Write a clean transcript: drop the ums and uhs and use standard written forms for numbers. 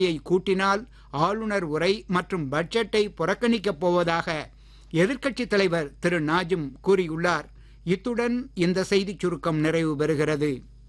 கூட்டினால் ஆளுநர் உரை மற்றும் பட்ஜெட்டை புறக்கணிக்கப் போவதாக எதிர்க்கட்சித் தலைவர் திரு நாஜிம் கூறியுள்ளார். இத்துடன் இந்த செய்திச் சுருக்கம் நிறைவு பெறுகிறது.